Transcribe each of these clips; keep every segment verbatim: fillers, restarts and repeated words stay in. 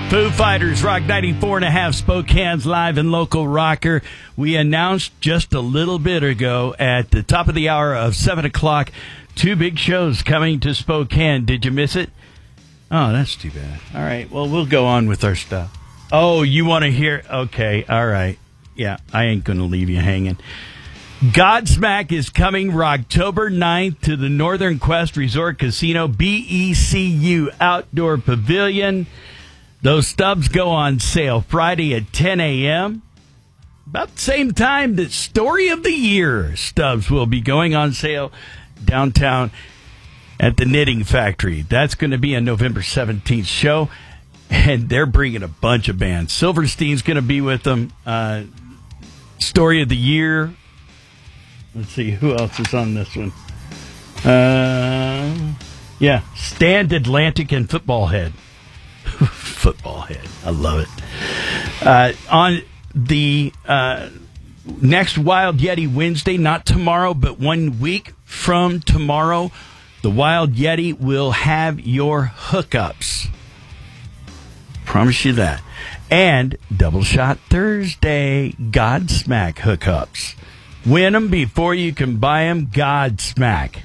Foo Fighters, Rock ninety-four and a half, Spokane's live and local rocker. We announced just a little bit ago at the top of the hour of seven o'clock, two big shows coming to Spokane. Did you miss it? Oh, that's too bad. All right, well, we'll go on with our stuff. Oh, you want to hear? Okay, all right. Yeah, I ain't going to leave you hanging. Godsmack is coming October ninth to the Northern Quest Resort Casino, B E C U Outdoor Pavilion. Those stubs go on sale Friday at ten a.m. About the same time that Story of the Year stubs will be going on sale downtown at the Knitting Factory. That's going to be a November seventeenth show, and they're bringing a bunch of bands. Silverstein's going to be with them. Uh, Story of the Year. Let's see, who else is on this one? Uh, yeah, Stand Atlantic and Football Head. Football Head. I love it. Uh, on the uh, next Wild Yeti Wednesday, not tomorrow, but one week from tomorrow, the Wild Yeti will have your hookups. Promise you that. And Double Shot Thursday, Godsmack hookups. Win them before you can buy them, Godsmack.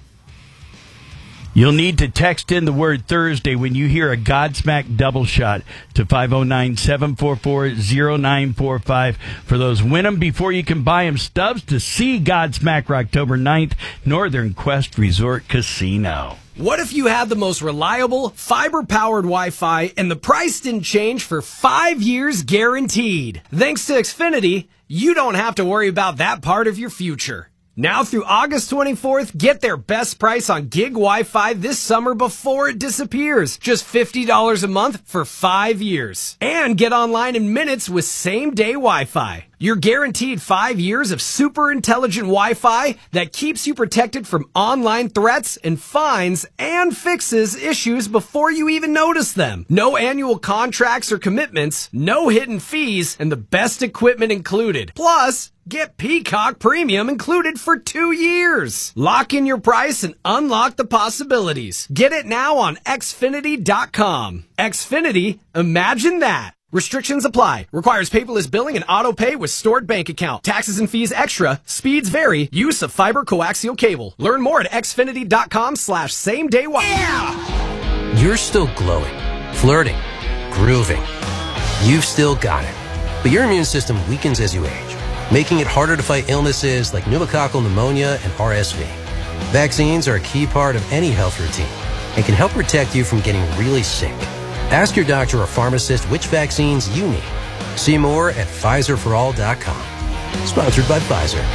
You'll need to text in the word Thursday when you hear a Godsmack double shot to five oh nine, seven four four, oh nine four five for those win 'em before you can buy 'em stubs to see Godsmack October ninth, Northern Quest Resort Casino. What if you had the most reliable, fiber-powered Wi-Fi and the price didn't change for five years guaranteed? Thanks to Xfinity, you don't have to worry about that part of your future. Now through August twenty-fourth, get their best price on gig Wi-Fi this summer before it disappears. Just fifty dollars a month for five years. And get online in minutes with same-day Wi-Fi. You're guaranteed five years of super intelligent Wi-Fi that keeps you protected from online threats and finds and fixes issues before you even notice them. No annual contracts or commitments, no hidden fees, and the best equipment included. Plus, get Peacock Premium included for two years. Lock in your price and unlock the possibilities. Get it now on Xfinity dot com. Xfinity, imagine that. Restrictions apply. Requires paperless billing and auto pay with stored bank account. Taxes and fees extra. Speeds vary. Use of fiber coaxial cable. Learn more at Xfinity dot com slash same day Wi-Fi. Yeah! You're still glowing, flirting, grooving. You've still got it. But your immune system weakens as you age, making it harder to fight illnesses like pneumococcal pneumonia and R S V. Vaccines are a key part of any health routine and can help protect you from getting really sick. Ask your doctor or pharmacist which vaccines you need. See more at Pfizer for all dot com. Sponsored by Pfizer.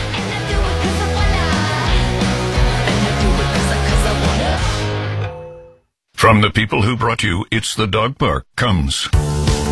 From the people who brought you It's the Dog Park comes